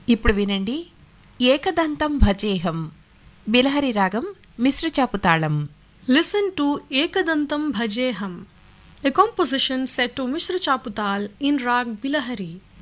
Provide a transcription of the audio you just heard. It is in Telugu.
ఇప్పుడు వినండి ఏకదంతం భజేహం బిలహరి రాగం మిశ్ర చాపు తాళం. Listen to Ekadantam Bhajeham, a composition set to Mishra Chaputal in Rag Bilahari.